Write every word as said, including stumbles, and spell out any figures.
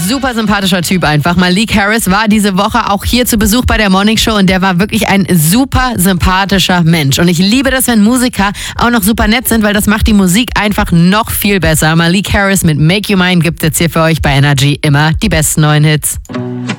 super sympathischer Typ einfach. Malik Harris war diese Woche auch hier zu Besuch bei der Morning Show und der war wirklich ein super sympathischer Mensch. Und ich liebe das, wenn Musiker auch noch super nett sind, weil das macht die Musik einfach noch viel besser. Malik Harris mit Make You Mine gibt es jetzt hier für euch bei Energy immer die besten neuen Hits.